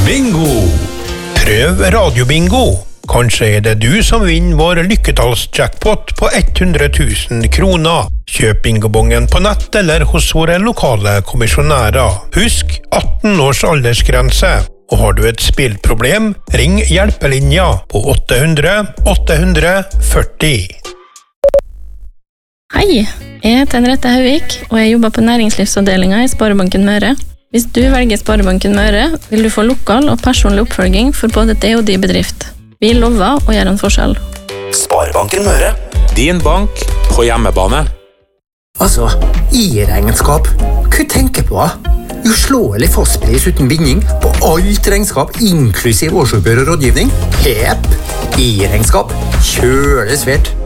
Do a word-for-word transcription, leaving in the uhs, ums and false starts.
Bingo! Prøv radiobingo. Kanskje er det du som vinner vår lykketallsjackpot på hundre tusen kroner. Kjøp bingobongen på nett eller hos våre lokale kommisjonærer. Husk atten års aldersgrense. Og har du et spillproblem, ring hjelpelinja på åtte hundre åtte hundre førti. Hei, jeg heter Henriette Hauvik, og jeg jobber på næringslivsavdelingen i Sparebanken Møre. Hvis du velger Sparebanken Møre, vil du få lokal og personlig oppfølging for både det og de bedrift. Vi lover å gjøre en forskjell. Sparebanken Møre. Din bank på hjemmebane. Altså, i-regnskap. Hva tenker på? Uslåelig fastpris uten binding på alt regnskap, inklusiv årsoppgjør og rådgivning. Hepp! I-regnskap. Kjøle svært.